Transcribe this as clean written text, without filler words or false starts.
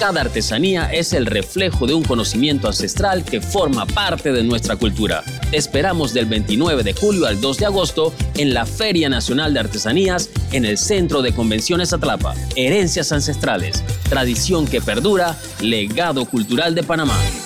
Cada artesanía es el reflejo de un conocimiento ancestral que forma parte de nuestra cultura. Te esperamos del 29 de julio al 2 de agosto en la Feria Nacional de Artesanías en el Centro de Convenciones Atlapa. Herencias ancestrales, tradición que perdura, legado cultural de Panamá.